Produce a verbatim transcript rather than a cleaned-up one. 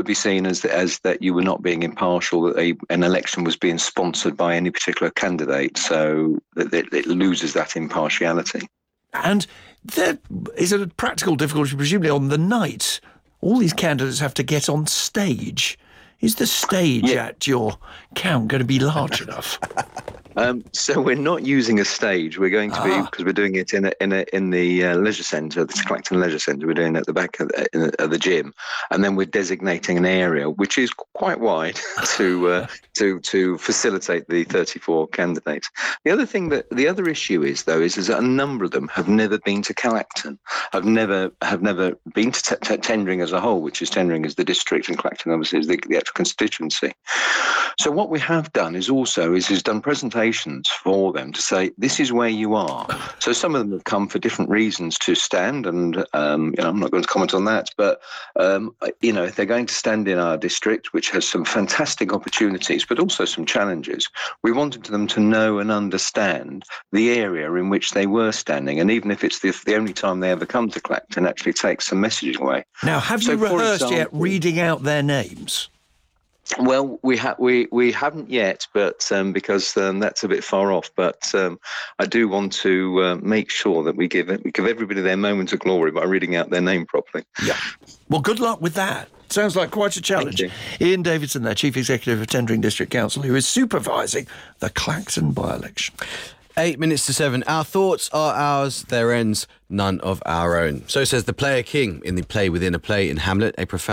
be seen as as that you were not being impartial, that a, an election was being sponsored by any particular candidate, so that it, it loses that impartiality. And there is a practical difficulty, presumably, on the night. All these candidates have to get on stage. Is the stage yeah. at your count going to be large enough? Um, so we're not using a stage. We're going to be, because ah. we're doing it in a, in a, in the uh, leisure centre, the Clacton Leisure Centre. We're doing it at the back of the, of the gym, and then we're designating an area which is quite wide to uh, to to facilitate the thirty-four candidates. The other thing that the other issue is though is, is that a number of them have never been to Clacton, have never have never been to t- t- tendering as a whole, which is tendering as the district, and Clacton obviously is the, the actual constituency. So what we have done is also is is done presentations for them to say, this is where you are. So some of them have come for different reasons to stand, and um, you know, I'm not going to comment on that, but um, you know, if they're going to stand in our district, which has some fantastic opportunities, but also some challenges, we wanted them to know and understand the area in which they were standing, and even if it's the, the only time they ever come to Clacton, actually take some messaging away. Now, have so you rehearsed example, yet reading out their names? Well, we ha- we we haven't yet, but um, because um, that's a bit far off. But um, I do want to uh, make sure that we give we give everybody their moment of glory by reading out their name properly. Yeah. Well, good luck with that. Sounds like quite a challenge. Ian Davidson, there, Chief Executive of Tendring District Council, who is supervising the Clacton by-election. Eight minutes to seven. Our thoughts are ours, their ends none of our own. So says the player king in the play within a play in Hamlet, a profound